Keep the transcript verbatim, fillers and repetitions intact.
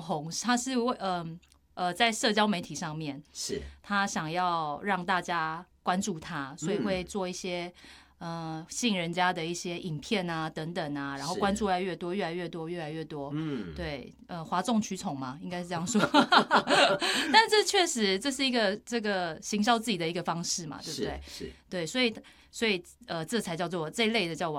红，他是为嗯 呃, 呃在社交媒体上面， 是他想要让大家关注他，所以会做一些、嗯、呃吸引人家的一些影片啊等等啊，然后关注越来越多，越来越多，越来越多。嗯，对，呃，哗众取宠嘛，应该是这样说。但这确实这是一个这个行销自己的一个方式嘛，对不对？ 是是， 对，所以所以呃，这才叫做这一类的叫网